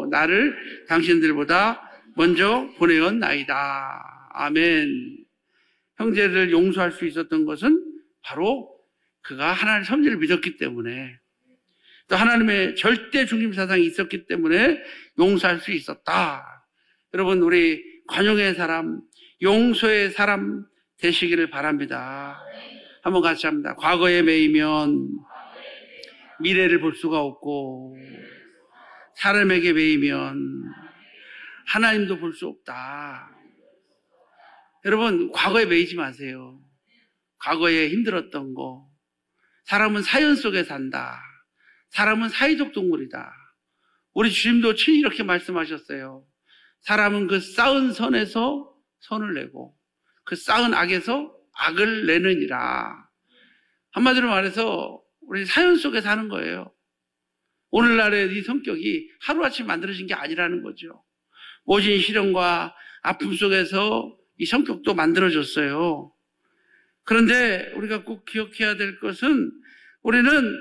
하시고 나를 당신들보다 먼저 보내었나이다. 아멘. 형제를 용서할 수 있었던 것은 바로 그가 하나님의 섭리를 믿었기 때문에, 또 하나님의 절대 중심 사상이 있었기 때문에 용서할 수 있었다. 여러분, 우리 관용의 사람, 용서의 사람 되시기를 바랍니다. 한번 같이 합니다. 과거에 매이면 미래를 볼 수가 없고, 사람에게 매이면 하나님도 볼 수 없다. 여러분, 과거에 매이지 마세요. 과거에 힘들었던 거. 사람은 사연 속에 산다. 사람은 사회적 동물이다. 우리 주님도 친히 이렇게 말씀하셨어요. 사람은 그 쌓은 선에서 선을 내고 그 쌓은 악에서 악을 내느니라. 한마디로 말해서 우리 사연 속에 사는 거예요. 오늘날의 이 성격이 하루아침에 만들어진 게 아니라는 거죠. 모진 시련과 아픔 속에서 이 성격도 만들어졌어요. 그런데 우리가 꼭 기억해야 될 것은 우리는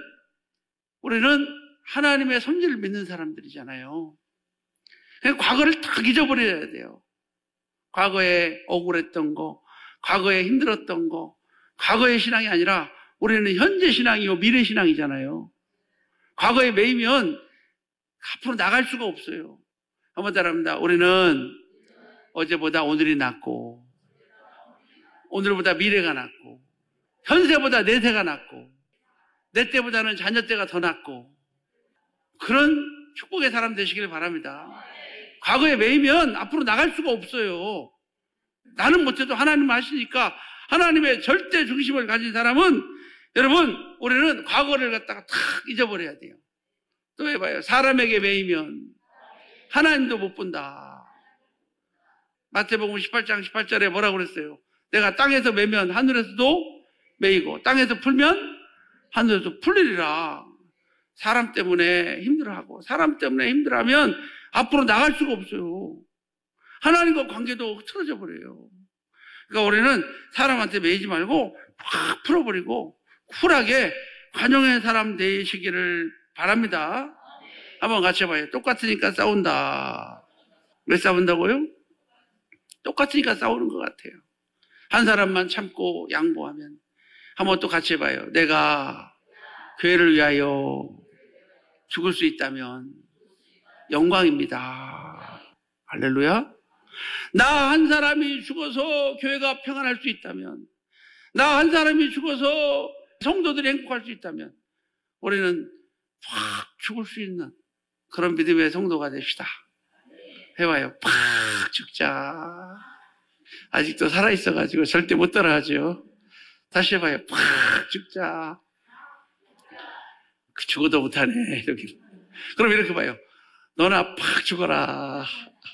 하나님의 섭리를 믿는 사람들이잖아요. 과거를 딱 잊어버려야 돼요. 과거에 억울했던 거, 과거에 힘들었던 거, 과거의 신앙이 아니라 우리는 현재 신앙이요 미래 신앙이잖아요. 과거에 매이면 앞으로 나갈 수가 없어요. 한번 따라합니다. 우리는 어제보다 오늘이 낫고, 오늘보다 미래가 낫고, 현세보다 내세가 낫고, 내 때보다는 자녀 때가 더 낫고, 그런 축복의 사람 되시길 바랍니다. 과거에 매이면 앞으로 나갈 수가 없어요. 나는 못해도 하나님 하시니까 하나님의 절대 중심을 가진 사람은, 여러분, 우리는 과거를 갖다가 탁 잊어버려야 돼요. 또 해봐요. 사람에게 매이면 하나님도 못 본다. 마태복음 18장 18절에 뭐라고 그랬어요? 내가 땅에서 매면 하늘에서도 매이고 땅에서 풀면 하늘에서 풀리리라. 사람 때문에 힘들어하고 사람 때문에 힘들어하면 앞으로 나갈 수가 없어요. 하나님과 관계도 흐트러져 버려요. 그러니까 우리는 사람한테 매이지 말고 확 풀어버리고 쿨하게 관용의 사람 되시기를 바랍니다. 한번 같이 해봐요. 똑같으니까 싸운다. 왜 싸운다고요? 똑같으니까 싸우는 것 같아요. 한 사람만 참고 양보하면. 한번 또 같이 해봐요. 내가 교회를 위하여 죽을 수 있다면 영광입니다. 할렐루야. 나 한 사람이 죽어서 교회가 평안할 수 있다면, 나 한 사람이 죽어서 성도들이 행복할 수 있다면 우리는 확 죽을 수 있는 그런 믿음의 성도가 됩시다. 해봐요. 팍 죽자. 아직도 살아있어가지고 절대 못 따라하죠. 다시 해봐요. 팍 죽자. 죽어도 못하네. 이렇게. 그럼 이렇게 봐요. 너나 팍 죽어라.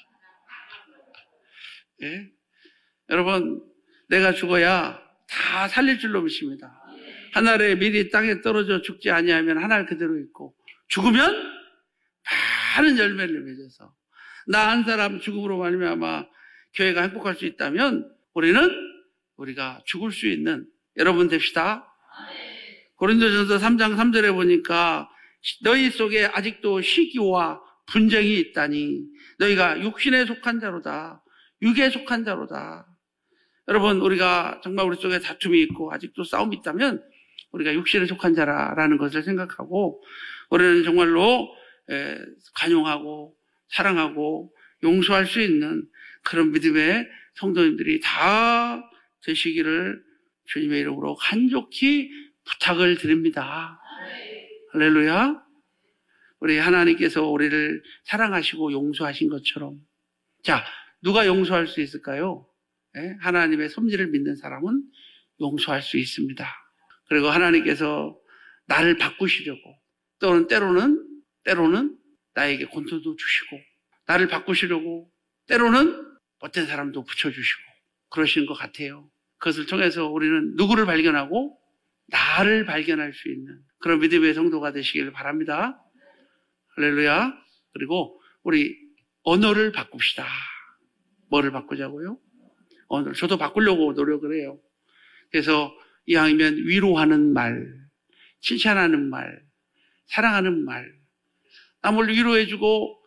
예? 여러분, 내가 죽어야 다 살릴 줄로 믿습니다. 하늘의 밀이 땅에 떨어져 죽지 아니하면 하늘 그대로 있고, 죽으면 많은 열매를 맺어서 나 한 사람 죽음으로 말미암아 교회가 행복할 수 있다면 우리가 죽을 수 있는 여러분 됩시다. 고린도전서 3장 3절에 보니까 너희 속에 아직도 시기와 분쟁이 있다니 너희가 육신에 속한 자로다. 육에 속한 자로다. 여러분, 우리가 정말 우리 속에 다툼이 있고 아직도 싸움이 있다면 우리가 육신에 속한 자라는 것을 생각하고 우리는 정말로 관용하고 사랑하고 용서할 수 있는 그런 믿음의 성도님들이 다 되시기를 주님의 이름으로 간곡히 부탁을 드립니다. 할렐루야. 우리 하나님께서 우리를 사랑하시고 용서하신 것처럼, 자, 누가 용서할 수 있을까요? 하나님의 섭리를 믿는 사람은 용서할 수 있습니다. 그리고 하나님께서 나를 바꾸시려고 또는 때로는 나에게 권토도 주시고 나를 바꾸시려고 때로는 어떤 사람도 붙여주시고 그러시는 것 같아요. 그것을 통해서 우리는 누구를 발견하고 나를 발견할 수 있는 그런 믿음의 성도가 되시길 바랍니다. 할렐루야. 그리고 우리 언어를 바꿉시다. 뭐를 바꾸자고요? 언어를. 저도 바꾸려고 노력을 해요. 그래서 이왕이면 위로하는 말, 칭찬하는 말, 사랑하는 말, 남을 위로해주고